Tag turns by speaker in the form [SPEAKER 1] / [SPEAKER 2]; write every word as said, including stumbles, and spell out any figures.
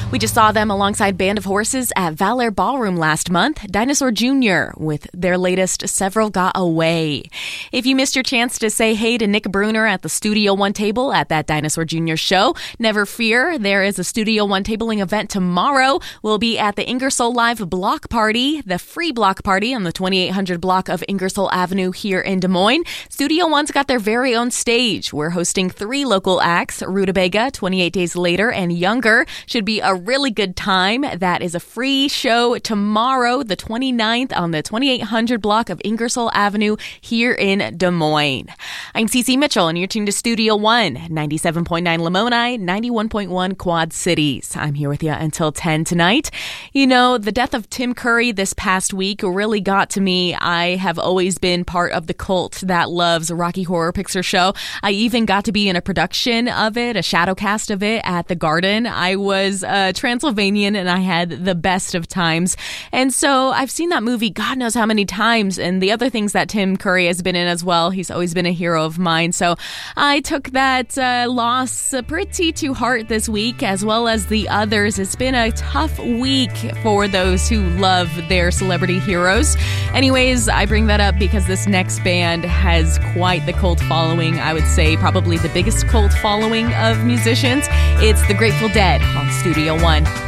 [SPEAKER 1] We just saw them alongside Band of Horses at Valor Ballroom last month, Dinosaur Junior with their latest Several Got Away. If you missed your chance to say hey to Nick Bruner at the Studio One table at that Dinosaur Junior show, never fear, there is a Studio One tabling event tomorrow. We'll be at the Ingersoll Live Block Party, the free block party on the twenty-eight hundred block of Ingersoll Avenue here in Des Moines. Studio One's got their very own stage. We're hosting three local acts, Rutabaga, twenty-eight Days Later, and Younger. Should be a really good time. That is a free show tomorrow, the twenty-ninth, on the twenty-eight hundred block of Ingersoll Avenue here in Des Moines. I'm Cece Mitchell, and you're tuned to Studio One, ninety-seven point nine Lamoni, ninety-one point one Quad Cities. I'm here with you until ten tonight. You know, the death of Tim Curry this past week really got to me. I have always been part of the cult that loves Rocky Horror Picture Show. I even got to be in a production of it, a shadow cast of it at the Garden. I was a Transylvanian and I had the best of times. And so I've seen that movie God knows how many times, and the other things that Tim Curry has been in as well. He's always been a hero of mine. So I took that uh, loss pretty to heart this week, as well as the others. It's been a tough week for those who love their celebrity heroes. Anyways, I bring that up because this next band has quite the cult following. I would say probably the biggest cult following of musicians. It's the Grateful Dead on Studio One.